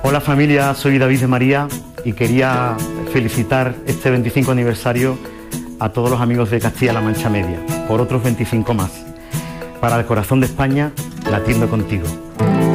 Hola familia, soy David de María y quería felicitar este 25 aniversario a todos los amigos de Castilla-La Mancha Media, por otros 25 más. Para el corazón de España, latiendo contigo.